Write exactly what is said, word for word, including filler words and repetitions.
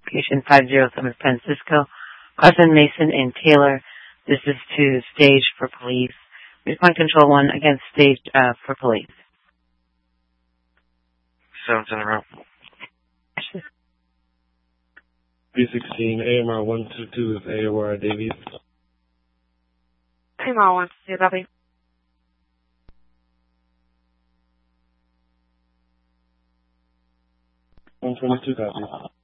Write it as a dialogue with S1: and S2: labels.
S1: location five oh seven Francisco, Carson, Mason, and Taylor. This is to stage for police. Response control one against stage uh, for police.
S2: Seventh in a row.
S3: B sixteen, A M R one two two is A O R Davies.
S4: A M R one two two, copy.
S3: one twenty-two, copy.